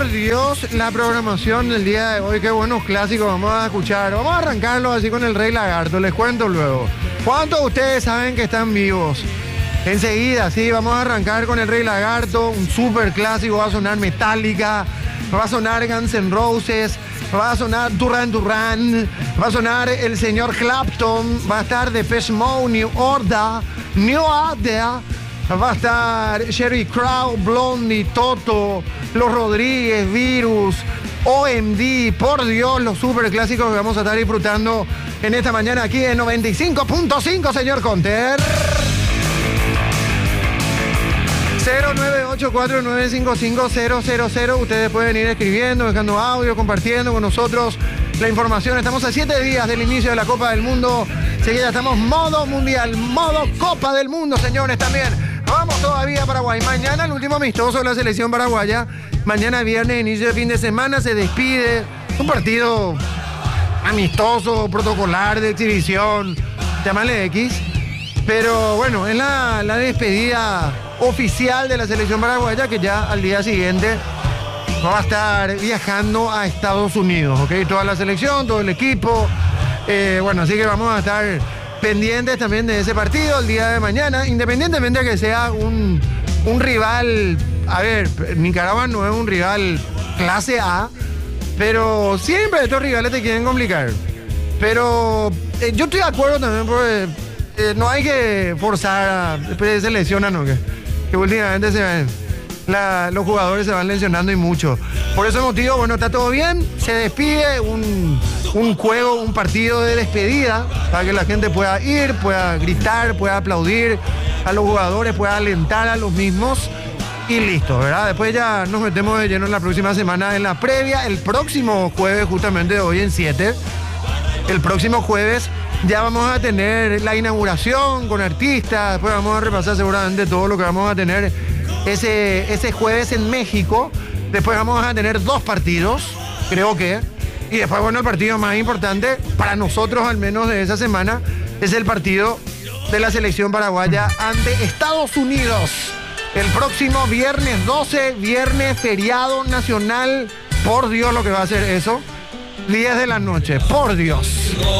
por Dios, la programación del día de hoy. Qué buenos clásicos vamos a escuchar. Vamos a arrancarlo así con el Rey Lagarto. Les cuento luego. ¿Cuántos de ustedes saben que están vivos? Enseguida, sí, vamos a arrancar con el Rey Lagarto. Un súper clásico. Va a sonar Metallica. Va a sonar Guns N' Roses. Va a sonar Duran Duran. Va a sonar el señor Clapton. Va a estar Depeche Mode, New Order. Va a estar Sheryl Crow, Blondie, Toto, Los Rodríguez, Virus, OMD. Por Dios, los super clásicos que vamos a estar disfrutando en esta mañana aquí en 95.5, señor Conter. 09849550000. Ustedes pueden ir escribiendo, dejando audio, compartiendo con nosotros la información. Estamos a 7 días del inicio de la Copa del Mundo. Enseguida estamos modo mundial, modo Copa del Mundo, señores, también. Vamos todavía a Paraguay. Mañana el último amistoso de la selección paraguaya. Mañana viernes, inicio de fin de semana, se despide. Un partido amistoso, protocolar, de exhibición, llámale X. Pero bueno, es la despedida oficial de la selección paraguaya, que ya al día siguiente va a estar viajando a Estados Unidos, ¿ok? Toda la selección, todo el equipo. Bueno, así que vamos a estar pendientes también de ese partido el día de mañana, independientemente de que sea un rival. A ver, Nicaragua no es un rival clase A, pero siempre estos rivales te quieren complicar. Pero yo estoy de acuerdo también, porque no hay que forzar después se lesionan, ¿no? Que últimamente los jugadores se van lesionando y mucho. Por ese motivo, bueno, está todo bien, se despide un juego, un partido de despedida, para que la gente pueda ir, pueda gritar, pueda aplaudir a los jugadores, pueda alentar a los mismos y listo, ¿verdad? Después ya nos metemos de lleno en la próxima semana en la previa. El próximo jueves, justamente de hoy en 7, el próximo jueves ya vamos a tener la inauguración con artistas. Después vamos a repasar seguramente todo lo que vamos a tener ese jueves en México. Después vamos a tener 2 partidos, creo que. Y después, bueno, el partido más importante, para nosotros al menos de esa semana, es el partido de la selección paraguaya ante Estados Unidos. El próximo viernes 12, viernes feriado nacional. Por Dios lo que va a ser eso. 10 de la noche, por Dios.